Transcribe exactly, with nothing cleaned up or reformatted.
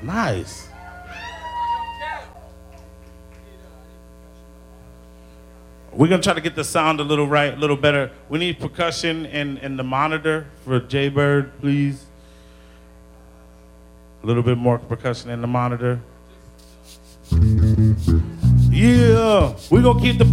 Nice. We're gonna try to get the sound a little right, a little better. We need percussion and, and the monitor for Jay Bird, please. A little bit more percussion in the monitor. Yeah, we're gonna keep the